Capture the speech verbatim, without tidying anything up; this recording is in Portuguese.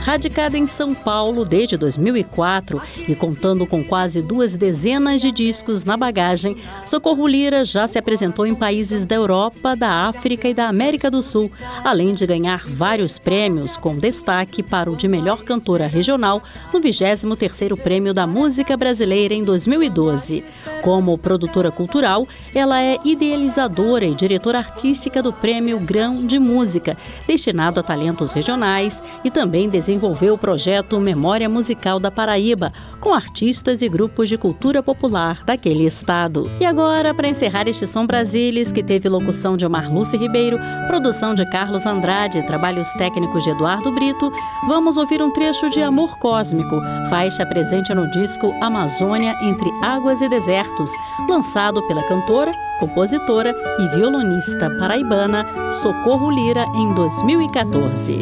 Radicada em São Paulo desde dois mil e quatro e contando com quase duas dezenas de discos na bagagem, Socorro Lira já se apresentou em países da Europa, da África e da América do Sul, além de ganhar vários prêmios, com destaque para o de melhor cantora regional no vigésimo terceiro Prêmio da Música Brasileira em dois mil e doze. Como produtora cultural, ela é idealizadora e diretora artística do Prêmio Grão de Música, destinado a talentos regionais, e também desenvolveu o projeto Memória Musical da Paraíba, com artistas e grupos de cultura popular daquele estado. E agora, para encerrar este Som Brasilis, que teve locução de Marluce Ribeiro, produção de Carlos Andrade, trabalhos técnicos de Eduardo Brito, vamos ouvir um trecho de Amor Cósmico, faixa presente no disco Amazônia Entre Águas e Desertos, lançado pela cantora, compositora e violonista paraibana Socorro Lira em dois mil e quatorze.